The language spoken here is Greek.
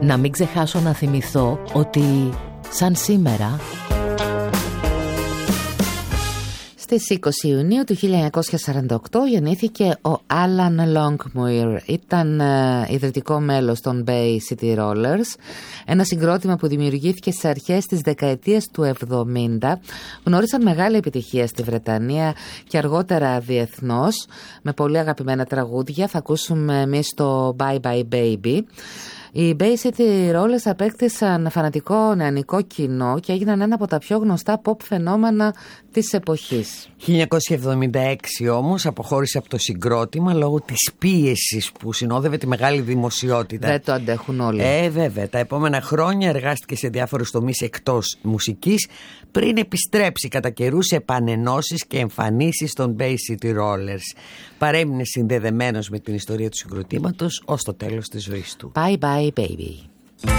Να μην ξεχάσω να θυμηθώ ότι σαν σήμερα στις 20 Ιουνίου του 1948 γεννήθηκε ο Alan Longmuir. Ήταν ιδρυτικό μέλος των Bay City Rollers, ένα συγκρότημα που δημιουργήθηκε στις αρχές της δεκαετίας του 70. Γνώρισαν μεγάλη επιτυχία στη Βρετανία και αργότερα διεθνώς, με πολύ αγαπημένα τραγούδια. Θα ακούσουμε εμείς το Bye Bye Baby. Οι Bay City Rollers απέκτησαν φανατικό νεανικό κοινό και έγιναν ένα από τα πιο γνωστά pop φαινόμενα της εποχής. 1976 όμως αποχώρησε από το συγκρότημα λόγω της πίεσης που συνόδευε τη μεγάλη δημοσιότητα. Δεν το αντέχουν όλοι. Βέβαια. Τα επόμενα χρόνια εργάστηκε σε διάφορους τομείς εκτός μουσικής, πριν επιστρέψει κατά καιρούς σε επανενώσεις και εμφανίσεις των Bay City Rollers. Παρέμεινε συνδεδεμένος με την ιστορία του συγκροτήματος ως το τέλος της ζωής του. Bye bye baby.